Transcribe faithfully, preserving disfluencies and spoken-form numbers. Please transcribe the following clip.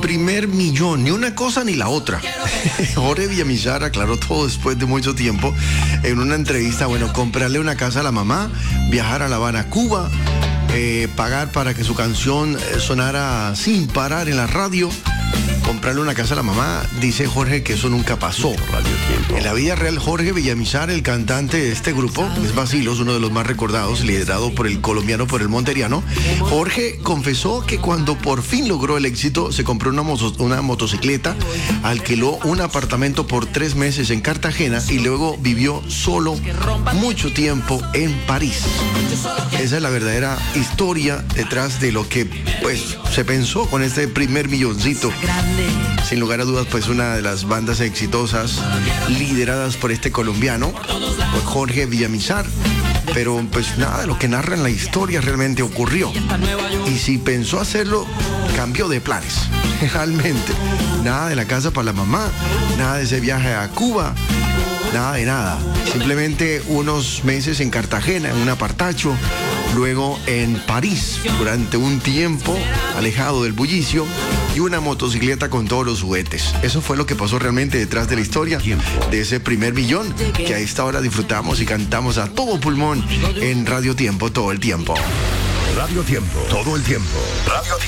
primer millón, ni una cosa ni la otra. Jorge Villamizar aclaró todo después de mucho tiempo en una entrevista. Bueno, comprarle una casa a la mamá, viajar a La Habana, Cuba, eh, pagar para que su canción sonara sin parar en la radio, comprarle una casa a la mamá. Dice Jorge que eso nunca pasó. En la vida real, Jorge Villamizar, el cantante de este grupo, es Bacilos, uno de los más recordados, liderado por el colombiano, por el monteriano. Jorge confesó que cuando por fin logró el éxito, se compró una, moto, una motocicleta, alquiló un apartamento por tres meses en Cartagena y luego vivió solo mucho tiempo en París. Esa es la verdadera historia detrás de lo que pues se pensó con este primer milloncito. Sin lugar a dudas, pues una de las bandas exitosas lideradas por este colombiano, por Jorge Villamizar. Pero pues nada de lo que narra en la historia realmente ocurrió. Y si pensó hacerlo, cambió de planes. Realmente. Nada de la casa para la mamá, nada de ese viaje a Cuba, nada de nada. Simplemente unos meses en Cartagena, en un apartacho, luego en París, durante un tiempo alejado del bullicio, y una motocicleta con todos los juguetes. Eso fue lo que pasó realmente detrás de la historia de ese primer millón que a esta hora disfrutamos y cantamos a todo pulmón en Radio Tiempo todo el tiempo. Radio Tiempo, todo el tiempo. Radio Tiempo.